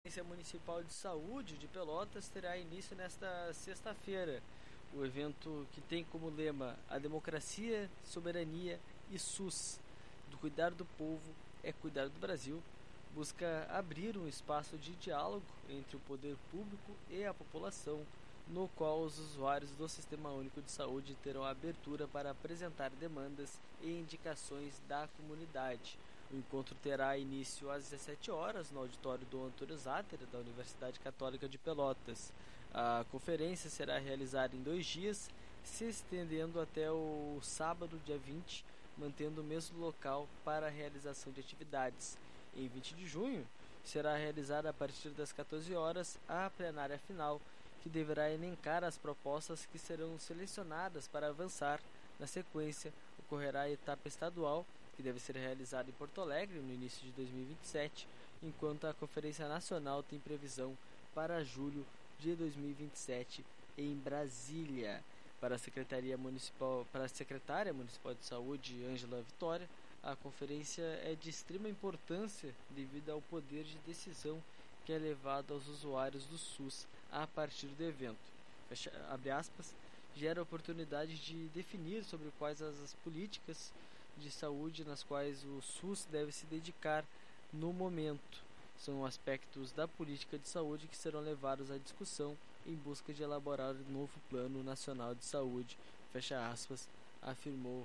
Conferência Municipal de Saúde de Pelotas terá início nesta sexta-feira. O evento, que tem como lema a democracia, soberania e SUS, do cuidar do povo é cuidar do Brasil, busca abrir um espaço de diálogo entre o poder público e a população, no qual os usuários do Sistema Único de Saúde terão abertura para apresentar demandas e indicações da comunidade. O encontro terá início às 17 horas no auditório do Antônio Záttera, da Universidade Católica de Pelotas. A conferência será realizada em 2 dias, se estendendo até o sábado, dia 20, mantendo o mesmo local para a realização de atividades. Em 20 de junho, será realizada a partir das 14 horas a plenária final, que deverá elencar as propostas que serão selecionadas para avançar. Na sequência, ocorrerá a etapa estadual, que deve ser realizada em Porto Alegre no início de 2027, enquanto a Conferência Nacional tem previsão para julho de 2027 em Brasília. Para a Secretária Municipal de Saúde, Ângela Vitória, a conferência é de extrema importância devido ao poder de decisão que é levado aos usuários do SUS a partir do evento. Abre aspas, gera a oportunidade de definir sobre quais as políticas de saúde nas quais o SUS deve se dedicar no momento. São aspectos da política de saúde que serão levados à discussão em busca de elaborar um novo Plano Nacional de Saúde, fecha aspas, afirmou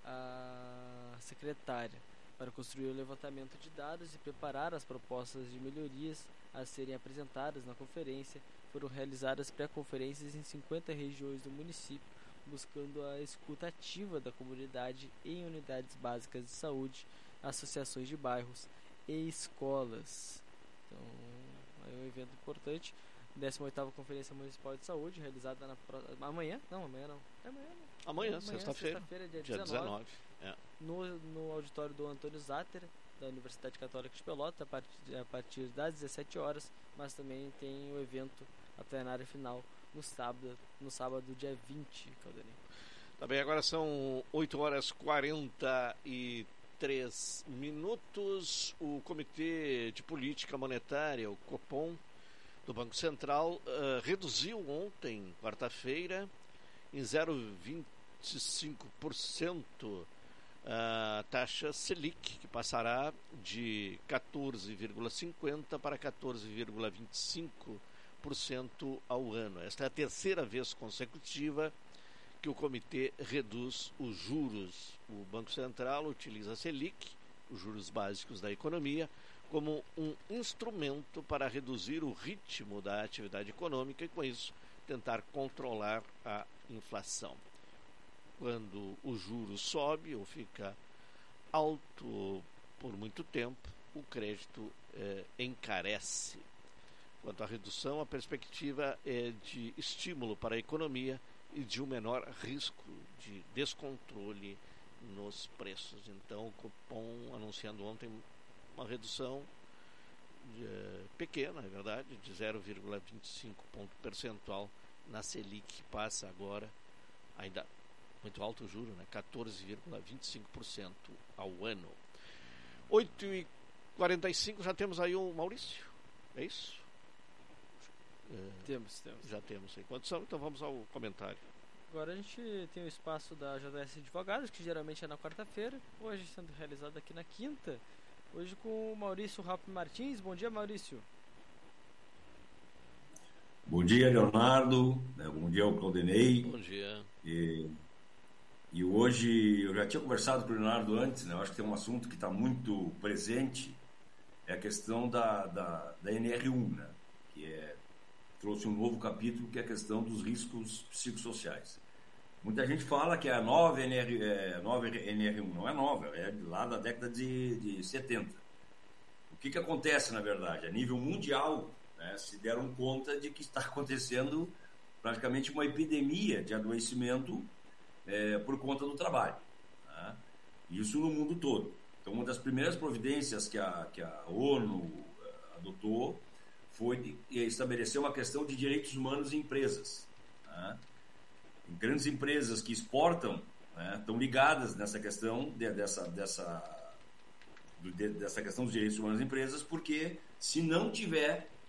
a secretária. Para construir o levantamento de dados e preparar as propostas de melhorias a serem apresentadas na conferência, foram realizadas pré-conferências em 50 regiões do município, buscando a escuta ativa da comunidade em unidades básicas de saúde, associações de bairros e escolas. Então, é um evento importante. 18ª Conferência Municipal de Saúde, realizada amanhã, sexta-feira, dia 19. No auditório do Antônio Záttera, da Universidade Católica de Pelotas, a partir das 17 horas, mas também tem o evento, a plenária final, no sábado dia 20, Caldaninho. Tá bem, agora são 8 horas 43 minutos. O Comitê de Política Monetária, o Copom, do Banco Central, reduziu ontem, quarta-feira, em 0,25% a taxa Selic, que passará de 14,50% para 14,25% ao ano. Esta é a terceira vez consecutiva que o comitê reduz os juros. O Banco Central utiliza a Selic, os juros básicos da economia, como um instrumento para reduzir o ritmo da atividade econômica e, com isso, tentar controlar a inflação. Quando o juro sobe ou fica alto por muito tempo, o crédito encarece. Quanto à redução, a perspectiva é de estímulo para a economia e de um menor risco de descontrole nos preços. Então, o Copom anunciando ontem uma redução pequena, é verdade, de 0,25 ponto percentual na Selic, que passa agora, ainda muito alto o juro, né? 14,25% ao ano. 8h45, já temos aí o Maurício, é isso? Temos. Já temos em condição, então vamos ao comentário. Agora a gente tem o espaço da JS Advogados, que geralmente é na quarta-feira, hoje sendo realizado aqui na quinta, hoje com o Maurício Rapp Martins. Bom dia, Maurício. Bom dia, Leonardo, bom dia ao Claudinei. Bom dia. E hoje, eu já tinha conversado com o Leonardo antes, né? Eu acho que tem um assunto que está muito presente, é a questão da NR1, né? Que trouxe um novo capítulo, que é a questão dos riscos psicossociais. Muita gente fala que a nova NR1 não é nova, é lá da década de 70. O que acontece, na verdade? A nível mundial, né, se deram conta de que está acontecendo praticamente uma epidemia de adoecimento por conta do trabalho, né? Isso no mundo todo. Então, uma das primeiras providências que a ONU adotou foi estabelecer uma questão de direitos humanos em empresas, né? Grandes empresas que exportam, né, estão ligadas nessa questão dessa questão dos direitos humanos em empresas, porque se não tiver